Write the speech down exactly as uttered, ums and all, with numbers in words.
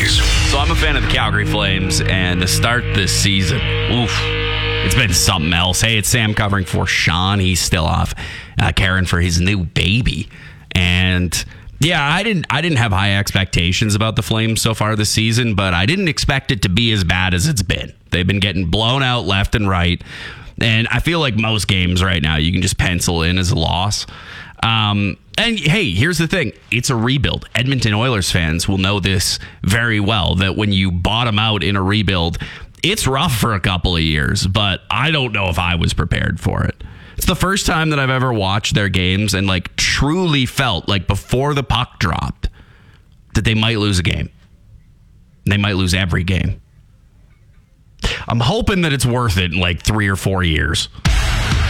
Flames. So I'm a fan of the Calgary Flames, and to start this season, oof, it's been something else. Hey, it's Sam covering for Sean. He's still off uh, caring for his new baby. And yeah, I didn't I didn't have high expectations about the Flames so far this season, but I didn't expect it to be as bad as it's been. They've been getting blown out left and right. And I feel like most games right now you can just pencil in as a loss. Um, and hey, here's the thing. It's a rebuild. Edmonton Oilers fans will know this very well, that when you bottom out in a rebuild, it's rough for a couple of years, but I don't know if I was prepared for it. It's the first time that I've ever watched their games and like truly felt like before the puck dropped that they might lose a game. They might lose every game. I'm hoping that it's worth it in like three or four years.